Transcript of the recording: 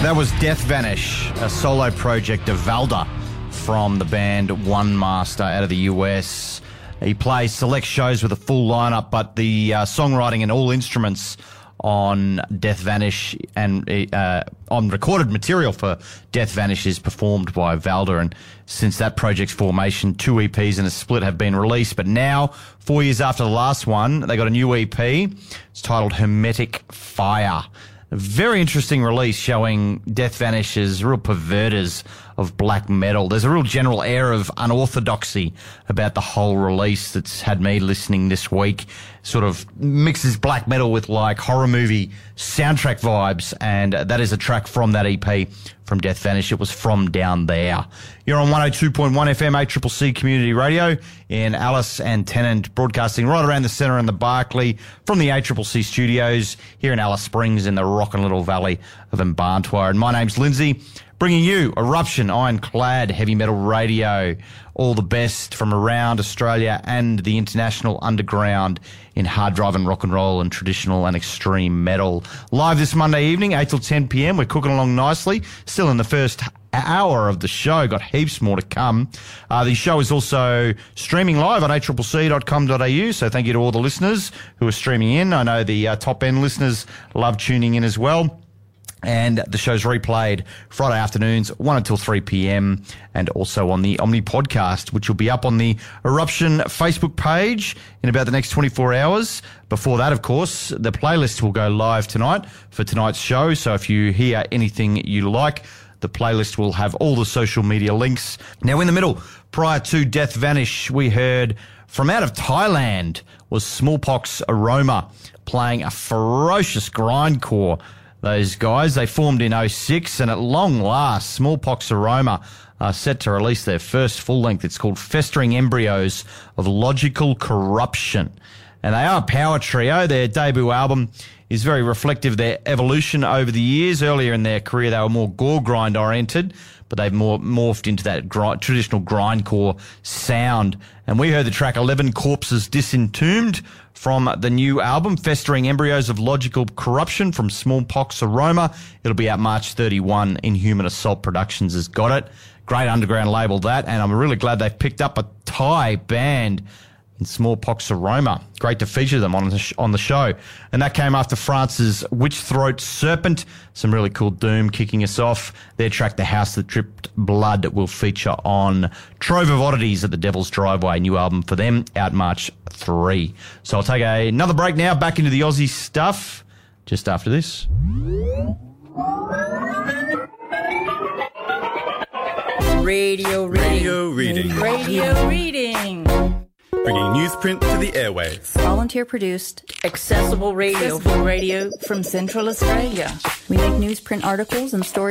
That was Death Vanish, a solo project of Valda from the band One Master out of the US. He plays select shows with a full lineup, but the songwriting and all instruments on Death Vanish and on recorded material for Death Vanish is performed by Valda. And since that project's formation, 2 EPs and a split have been released. But now, 4 years after the last one, they got a new EP. It's titled Hermetic Fire. A very interesting release showing Death Vanish as real perverters of black metal. There's a real general air of unorthodoxy about the whole release that's had me listening this week. Sort of mixes black metal with like horror movie soundtrack vibes, and that is a track from that EP from Death Vanish. It was From Down There. You're on 102.1 FM ACCC Community Radio in Alice and Tennant, broadcasting right around the centre in the Barclay from the ACCC studios here in Alice Springs in the rockin' little valley of Mbarntwa. And my name's Lindsay, bringing you Eruption Ironclad Heavy Metal Radio. All the best from around Australia and the international underground in hard driving rock and roll and traditional and extreme metal. Live this Monday evening, 8 till 10 p.m. We're cooking along nicely. Still in the first hour of the show. Got heaps more to come. The show is also streaming live on accc.com.au. So thank you to all the listeners who are streaming in. I know the top end listeners love tuning in as well. And the show's replayed Friday afternoons, 1 until 3 p.m, and also on the Omni podcast, which will be up on the Eruption Facebook page in about the next 24 hours. Before that, of course, the playlist will go live tonight for tonight's show. So if you hear anything you like, the playlist will have all the social media links. Now, in the middle, prior to Death Vanish, we heard from out of Thailand was Smallpox Aroma playing a ferocious grindcore. Those guys, they formed in 2006, and at long last, Smallpox Aroma are set to release their first full length. It's called Festering Embryos of Logical Corruption. And they are a power trio. Their debut album is very reflective of their evolution over the years. Earlier in their career, they were more gore grind oriented, but they've more morphed into that traditional grindcore sound. And we heard the track 11 Corpses Disentombed from the new album, Festering Embryos of Logical Corruption from Smallpox Aroma. It'll be out March 31. Inhuman Assault Productions has got it. Great underground label, that. And I'm really glad they've picked up a Thai band in Smallpox Aroma. Great to feature them on the show. And that came after France's Witch Throat Serpent. Some really cool doom kicking us off. Their track, The House That Dripped Blood, will feature on Trove of Oddities at the Devil's Driveway. New album for them, out March 3. So I'll take another break now, back into the Aussie stuff, just after this. Radio reading. Bringing newsprint to the airwaves. Volunteer produced. Accessible radio from Central Australia. We make newsprint articles and stories